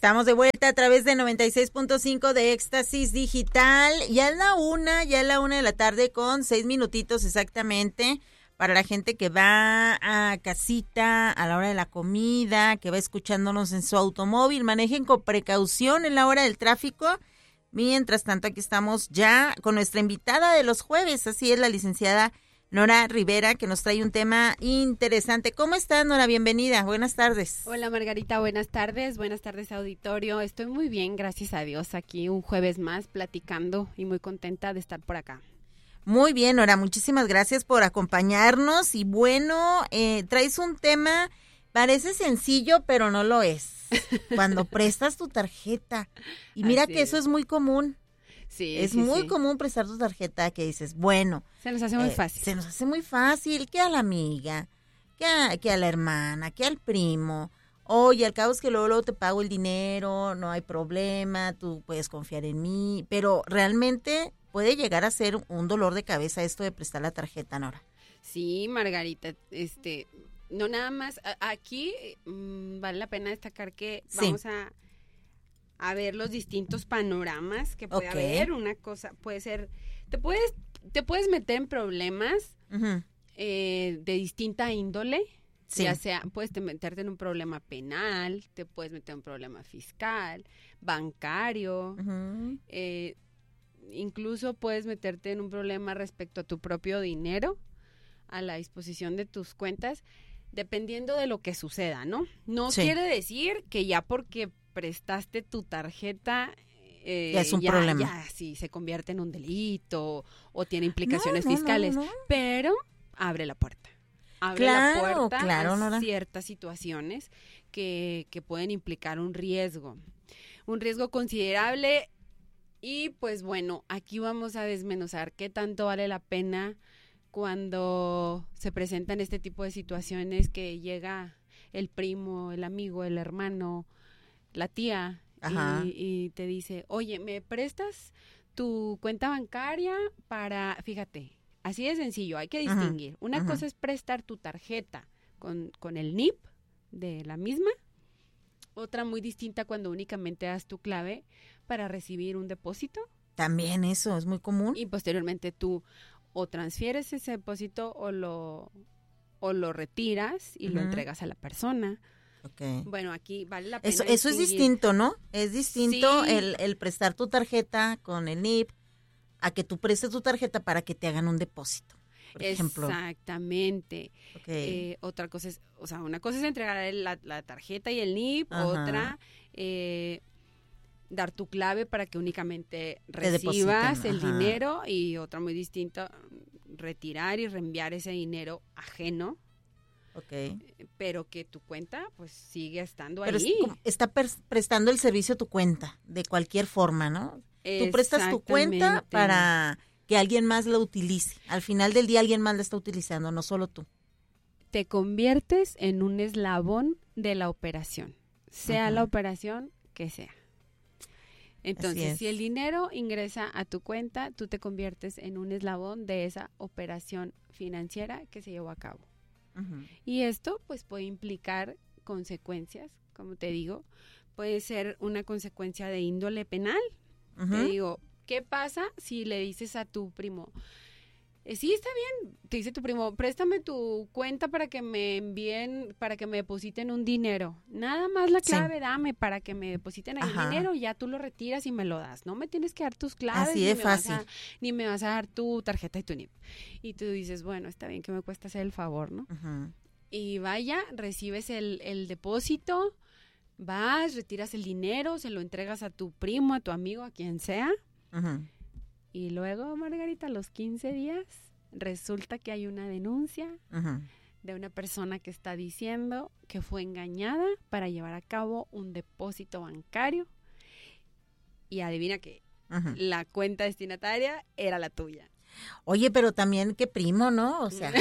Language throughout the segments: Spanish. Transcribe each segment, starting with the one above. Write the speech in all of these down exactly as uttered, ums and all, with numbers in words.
Estamos de vuelta a través de noventa y seis punto cinco de Éxtasis Digital. Ya es la una, ya es la una de la tarde con seis minutitos exactamente para la gente que va a casita a la hora de la comida, que va escuchándonos en su automóvil. Manejen con precaución en la hora del tráfico. Mientras tanto, aquí estamos ya con nuestra invitada de los jueves, así es, la licenciada Nora Rivera, que nos trae un tema interesante. ¿Cómo estás, Nora? Bienvenida, buenas tardes. Hola, Margarita, buenas tardes, buenas tardes, auditorio. Estoy muy bien, gracias a Dios, aquí un jueves más platicando y muy contenta de estar por acá. Muy bien, Nora, muchísimas gracias por acompañarnos. Y bueno, eh, traes un tema, parece sencillo, pero no lo es. Cuando prestas tu tarjeta. Y mira Así que es. Eso es muy común. Sí, es sí, muy sí. común prestar tu tarjeta que dices, bueno. Se nos hace muy eh, fácil. Se nos hace muy fácil, que a la amiga, que a, que a la hermana, que al primo. Oye, al cabo es que luego, luego te pago el dinero, no hay problema, tú puedes confiar en mí. Pero realmente puede llegar a ser un dolor de cabeza esto de prestar la tarjeta, Nora. Sí, Margarita, este, no nada más, a, aquí mmm, vale la pena destacar que sí. vamos a... a ver los distintos panoramas que puede okay. haber. Una cosa puede ser, te puedes, te puedes meter en problemas uh-huh. eh, de distinta índole, sí. ya sea, puedes te meterte en un problema penal, te puedes meter en un problema fiscal, bancario, uh-huh. eh, incluso puedes meterte en un problema respecto a tu propio dinero, a la disposición de tus cuentas, dependiendo de lo que suceda, ¿no? No sí. quiere decir que ya porque prestaste tu tarjeta, eh, ya es un ya, problema. Ya, sí, se convierte en un delito o tiene implicaciones no, no, fiscales, no, no. pero abre la puerta. Abre claro, la puerta claro, a Nora. ciertas situaciones que, que pueden implicar un riesgo. Un riesgo considerable y pues bueno, aquí vamos a desmenuzar qué tanto vale la pena cuando se presentan este tipo de situaciones que llega el primo, el amigo, el hermano, la tía y, y te dice, oye, ¿me prestas tu cuenta bancaria para, fíjate, así de sencillo, hay que distinguir. Uh-huh. Una uh-huh. cosa es prestar tu tarjeta con, con el N I P de la misma, otra muy distinta cuando únicamente das tu clave para recibir un depósito. También eso es muy común. Y posteriormente tú o transfieres ese depósito o lo, o lo retiras y uh-huh. lo entregas a la persona. Okay. Bueno, aquí vale la pena Eso, eso es distinto, ¿no? Es distinto sí. el, el prestar tu tarjeta con el N I P a que tú prestes tu tarjeta para que te hagan un depósito, por ejemplo. Exactamente. Okay. Eh, otra cosa es, o sea, una cosa es entregar la, la tarjeta y el N I P, Ajá. otra, eh, dar tu clave para que únicamente recibas el Ajá. dinero y otra muy distinta, retirar y reenviar ese dinero ajeno. Okay. Pero que tu cuenta pues sigue estando Pero ahí. Es, está per- prestando el servicio a tu cuenta, de cualquier forma, ¿no? Tú prestas tu cuenta para que alguien más la utilice. Al final del día alguien más la está utilizando, no solo tú. Te conviertes en un eslabón de la operación, sea uh-huh. la operación que sea. Entonces, si el dinero ingresa a tu cuenta, tú te conviertes en un eslabón de esa operación financiera que se llevó a cabo. Uh-huh. Y esto pues puede implicar consecuencias, como te digo, puede ser una consecuencia de índole penal. Uh-huh. Te digo, ¿qué pasa si le dices a tu primo? Eh, sí, está bien, te dice tu primo, préstame tu cuenta para que me envíen, para que me depositen un dinero. Nada más la clave, sí. dame para que me depositen el Ajá. dinero y ya tú lo retiras y me lo das. No me tienes que dar tus claves. Así de ni fácil. Me vas a, ni me vas a dar tu tarjeta y tu N I P. Y tú dices, bueno, está bien que me cuesta hacer el favor, ¿no? Uh-huh. Y vaya, recibes el, el depósito, vas, retiras el dinero, se lo entregas a tu primo, a tu amigo, a quien sea. Uh-huh. Y luego, Margarita, a los quince días, resulta que hay una denuncia uh-huh. de una persona que está diciendo que fue engañada para llevar a cabo un depósito bancario. Y adivina qué, uh-huh. la cuenta destinataria era la tuya. Oye, pero también qué primo, ¿no? O sea...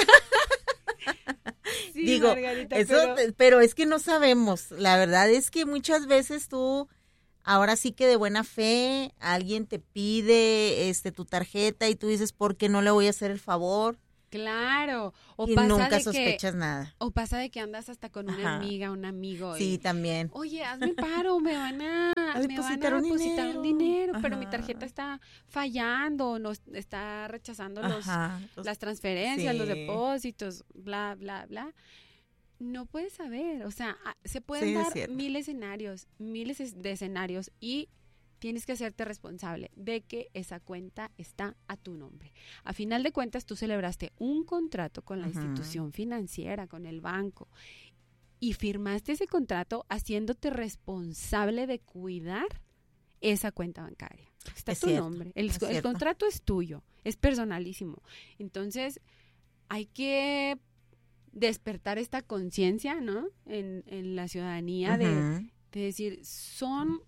sí, Digo, Margarita, eso, pero... pero es que no sabemos. La verdad es que muchas veces tú... Ahora sí que de buena fe alguien te pide este tu tarjeta y tú dices, ¿por qué no le voy a hacer el favor? Claro. O y pasa nunca de sospechas que, nada. O pasa de que andas hasta con una Ajá. amiga, un amigo. Sí, y, también. Oye, hazme paro, me van a, a me depositar, van a un, depositar dinero. un dinero, Ajá. pero mi tarjeta está fallando, nos está rechazando los, las transferencias, sí. los depósitos, bla, bla, bla. No puedes saber, o sea, se pueden sí, dar mil escenarios, miles de escenarios y tienes que hacerte responsable de que esa cuenta está a tu nombre. A final de cuentas, tú celebraste un contrato con la uh-huh. institución financiera, con el banco, y firmaste ese contrato haciéndote responsable de cuidar esa cuenta bancaria. Está a tu cierto, nombre. El, el contrato es tuyo, es personalísimo. Entonces, hay que despertar esta conciencia, ¿no? En, en la ciudadanía uh-huh. de, de decir, son...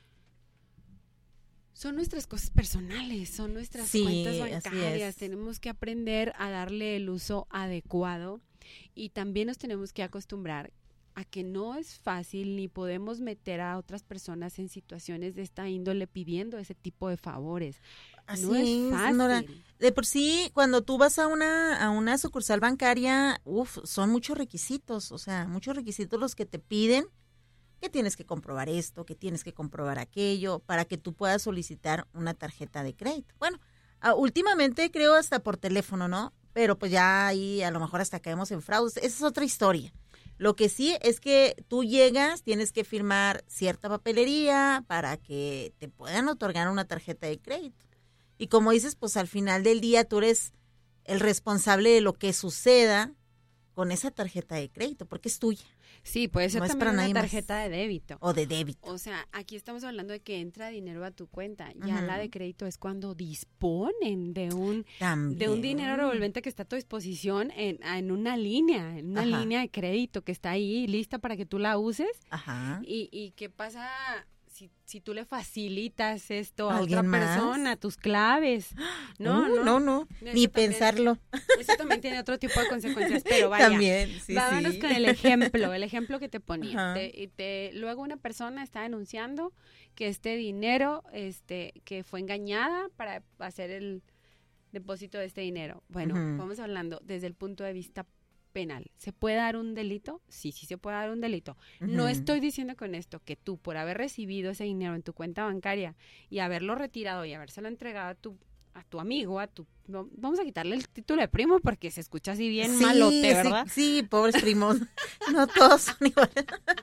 Son nuestras cosas personales, son nuestras sí, cuentas bancarias. Tenemos que aprender a darle el uso adecuado y también nos tenemos que acostumbrar a que no es fácil ni podemos meter a otras personas en situaciones de esta índole pidiendo ese tipo de favores. Así no es fácil. Nora, de por sí, cuando tú vas a una a una sucursal bancaria, uf, son muchos requisitos, o sea, muchos requisitos los que te piden. Que tienes que comprobar esto, que tienes que comprobar aquello, para que tú puedas solicitar una tarjeta de crédito. Bueno, uh, últimamente creo hasta por teléfono, ¿no? Pero pues ya ahí a lo mejor hasta caemos en fraudes. Esa es otra historia. Lo que sí es que tú llegas, tienes que firmar cierta papelería para que te puedan otorgar una tarjeta de crédito. Y como dices, pues al final del día tú eres el responsable de lo que suceda con esa tarjeta de crédito, porque es tuya. Sí, puede ser no también una tarjeta más. de débito. O de débito. O sea, aquí estamos hablando de que entra dinero a tu cuenta. Ya uh-huh. la de crédito es cuando disponen de un también. de un dinero revolvente que está a tu disposición en, en una línea, en una Ajá. línea de crédito que está ahí lista para que tú la uses. Ajá. Y, y qué pasa si, si tú le facilitas esto a otra más? persona, tus claves. No, uh, no, no, no. ni también, pensarlo. Eso también tiene otro tipo de consecuencias, pero vaya. También, sí, vámonos sí. con el ejemplo, el ejemplo que te ponía. Te, te, luego una persona está denunciando que este dinero, este, que fue engañada para hacer el depósito de este dinero. Bueno, uh-huh. vamos hablando desde el punto de vista penal. ¿Se puede dar un delito? Sí, sí se puede dar un delito. Uh-huh. No estoy diciendo con esto que tú, por haber recibido ese dinero en tu cuenta bancaria y haberlo retirado y habérselo entregado a tu a tu amigo, a tu... No, vamos a quitarle el título de primo porque se escucha así bien sí, malote, ¿verdad? Sí, sí, pobres primos. No todos son iguales.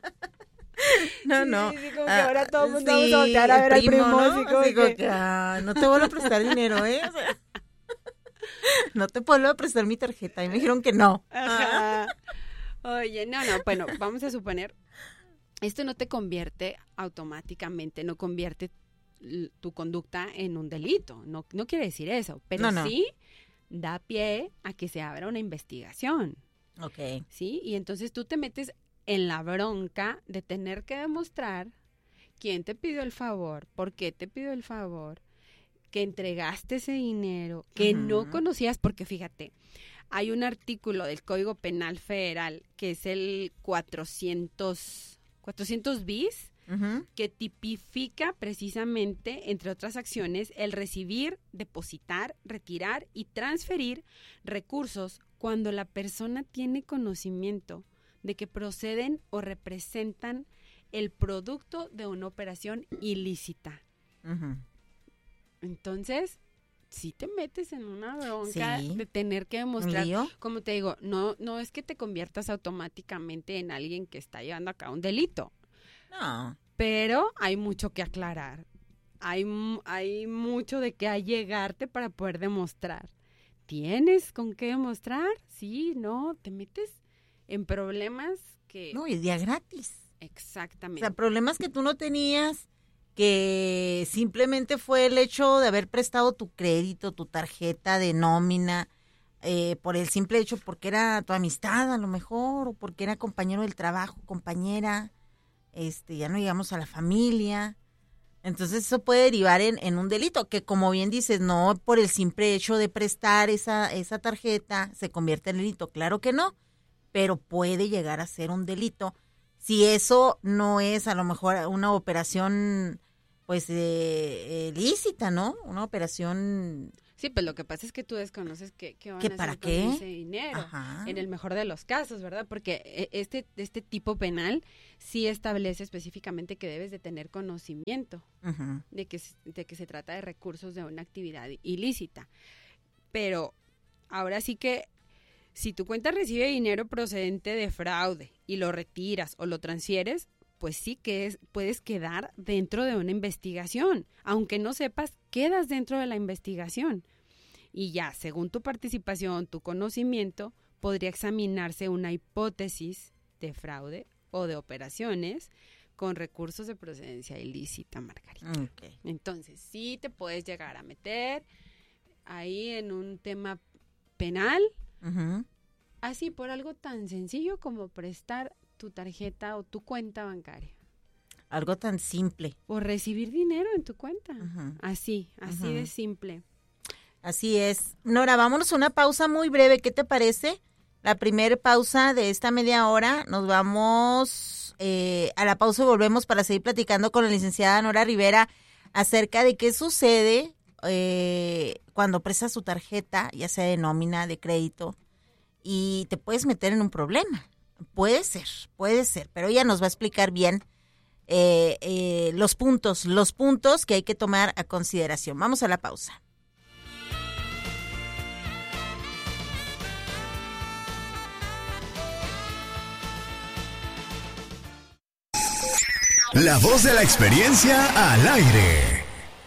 No, sí, no. Sí, sí, como que ahora todo el mundo sí, vamos a voltear a ver al primo. ¿no? Así como así que... que, ah, no te vuelvo a prestar dinero, ¿eh? O sea, no te vuelvo a prestar mi tarjeta. Y me dijeron que no. Ajá. Oye, no, no, bueno, vamos a suponer, esto no te convierte automáticamente, no convierte tu conducta en un delito, no, no quiere decir eso, pero no, no. sí da pie a que se abra una investigación. Ok. ¿Sí? Y entonces tú te metes en la bronca de tener que demostrar quién te pidió el favor, por qué te pidió el favor, que entregaste ese dinero, que uh-huh. no conocías, porque fíjate, hay un artículo del Código Penal Federal que es el cuatrocientos bis, Uh-huh. que tipifica precisamente, entre otras acciones, el recibir, depositar, retirar y transferir recursos cuando la persona tiene conocimiento de que proceden o representan el producto de una operación ilícita. Uh-huh. Entonces, si te metes en una bronca sí. de tener que demostrar, como te digo, no, no es que te conviertas automáticamente en alguien que está llevando a cabo un delito. No. Pero hay mucho que aclarar. Hay, hay mucho de qué allegarte para poder demostrar. ¿Tienes con qué demostrar? Sí, no, te metes en problemas que... No, y día gratis. Exactamente. O sea, problemas que tú no tenías, que simplemente fue el hecho de haber prestado tu crédito, tu tarjeta de nómina, eh, por el simple hecho porque era tu amistad a lo mejor, o porque era compañero del trabajo, compañera... Este, ya no llegamos a la familia, entonces eso puede derivar en, en un delito, que como bien dices, no por el simple hecho de prestar esa, esa tarjeta se convierte en delito, claro que no, pero puede llegar a ser un delito, si eso no es a lo mejor una operación, pues, eh, eh, lícita, ¿no? Una operación Sí, pues lo que pasa es que tú desconoces qué, qué van ¿Qué, a hacer para con qué? ese dinero, Ajá. en el mejor de los casos, ¿verdad? Porque este, este tipo penal sí establece específicamente que debes de tener conocimiento uh-huh. de, que, de que se trata de recursos de una actividad ilícita. Pero ahora sí que si tu cuenta recibe dinero procedente de fraude y lo retiras o lo transfieres, pues sí que es, puedes quedar dentro de una investigación. Aunque no sepas, quedas dentro de la investigación. Y ya, según tu participación, tu conocimiento, podría examinarse una hipótesis de fraude o de operaciones con recursos de procedencia ilícita, Margarita. Okay. Entonces, sí te puedes llegar a meter ahí en un tema penal, uh-huh. así por algo tan sencillo como prestar tu tarjeta o tu cuenta bancaria. Algo tan simple. O recibir dinero en tu cuenta. Uh-huh. Así, así uh-huh. de simple. Así es. Nora, vámonos a una pausa muy breve. ¿Qué te parece? La primera pausa de esta media hora. Nos vamos eh, a la pausa y volvemos para seguir platicando con la licenciada Nora Rivera acerca de qué sucede eh, cuando prestas tu tarjeta, ya sea de nómina, de crédito, y te puedes meter en un problema. Puede ser, puede ser, pero ella nos va a explicar bien eh, eh, los puntos, los puntos que hay que tomar a consideración. Vamos a la pausa. La voz de la experiencia al aire.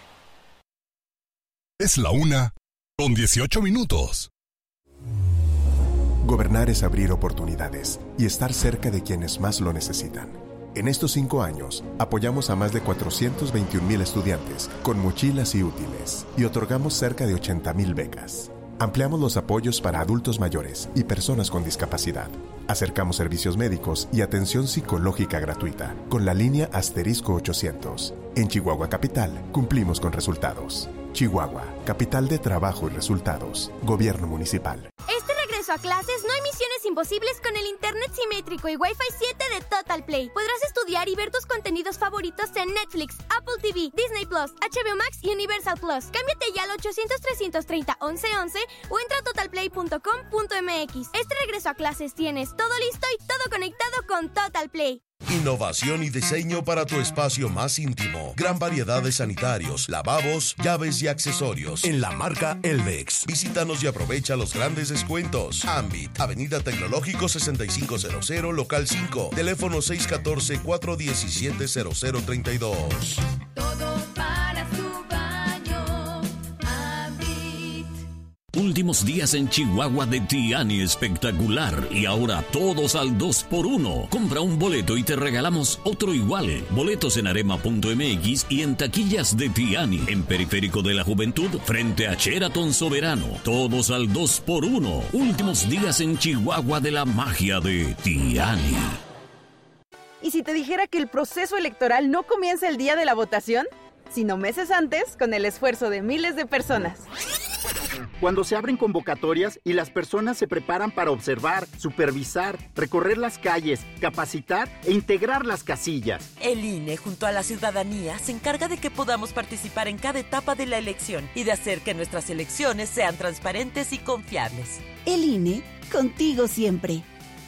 Es la una con dieciocho minutos. Gobernar es abrir oportunidades y estar cerca de quienes más lo necesitan. En estos cinco años, apoyamos a más de cuatrocientos veintiún mil estudiantes con mochilas y útiles y otorgamos cerca de ochenta mil becas. Ampliamos los apoyos para adultos mayores y personas con discapacidad. Acercamos servicios médicos y atención psicológica gratuita con la línea asterisco ochocientos. En Chihuahua Capital, cumplimos con resultados. Chihuahua, capital de trabajo y resultados. Gobierno municipal. Este regreso a clases no hay misiones imposibles con el internet simétrico y Wi-Fi siete de Total Play. Podrás estudiar y ver tus contenidos favoritos en Netflix, Apple T V, Disney Plus, H B O Max y Universal Plus. Cámbiate ya al ochocientos, trescientos treinta, once once o entra a total play punto com punto m x. Este regreso a clases tienes todo listo y todo conectado con Total Play. Innovación y diseño para tu espacio más íntimo. Gran variedad de sanitarios, lavabos, llaves y accesorios. En la marca Elvex. Visítanos y aprovecha los grandes descuentos. Ambit, Avenida Tecnológico sesenta y cinco cero cero, local cinco. Teléfono seis uno cuatro, cuatro uno siete, cero cero tres dos. Todo para su baño. Ambit. Últimos días en Chihuahua de Tiani espectacular y ahora todos al dos por uno. Compra un boleto y te regalamos otro igual. Boletos en arema punto m x y en taquillas de Tiani, en Periférico de la Juventud, frente a Sheraton Soberano. Todos al dos por uno. Últimos días en Chihuahua de la magia de Tiani. ¿Y si te dijera que el proceso electoral no comienza el día de la votación, sino meses antes con el esfuerzo de miles de personas? Cuando se abren convocatorias y las personas se preparan para observar, supervisar, recorrer las calles, capacitar e integrar las casillas. El I N E, junto a la ciudadanía, se encarga de que podamos participar en cada etapa de la elección y de hacer que nuestras elecciones sean transparentes y confiables. El I N E, contigo siempre.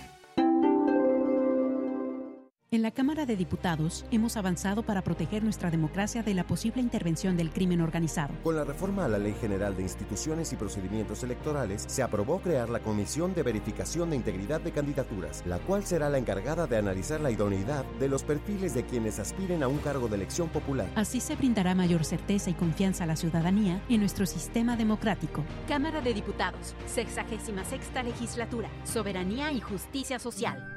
En la Cámara de Diputados hemos avanzado para proteger nuestra democracia de la posible intervención del crimen organizado. Con la reforma a la Ley General de Instituciones y Procedimientos Electorales, se aprobó crear la Comisión de Verificación de Integridad de Candidaturas, la cual será la encargada de analizar la idoneidad de los perfiles de quienes aspiren a un cargo de elección popular. Así se brindará mayor certeza y confianza a la ciudadanía en nuestro sistema democrático. Cámara de Diputados, sexagésima sexta legislatura, Soberanía y Justicia Social.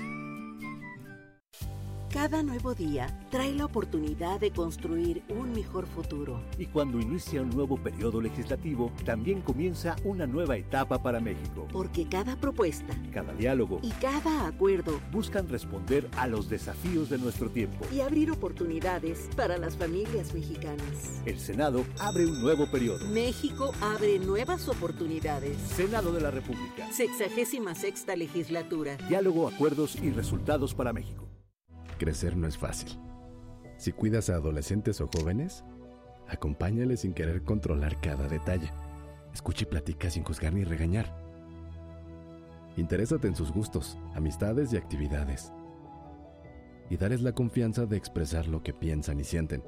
Cada nuevo día trae la oportunidad de construir un mejor futuro. Y cuando inicia un nuevo periodo legislativo, también comienza una nueva etapa para México. Porque cada propuesta, cada diálogo y cada acuerdo buscan responder a los desafíos de nuestro tiempo y abrir oportunidades para las familias mexicanas. El Senado abre un nuevo periodo. México abre nuevas oportunidades. Senado de la República. Sexagésima sexta legislatura. Diálogo, acuerdos y resultados para México. Crecer no es fácil. Si cuidas a adolescentes o jóvenes, acompáñales sin querer controlar cada detalle. Escucha y platica sin juzgar ni regañar. Interésate en sus gustos, amistades y actividades. Y darles la confianza de expresar lo que piensan y sienten.